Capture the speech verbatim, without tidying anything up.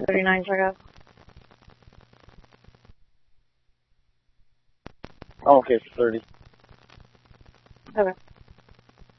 thirty-nine, check out. Oh, okay, it's thirty. Okay.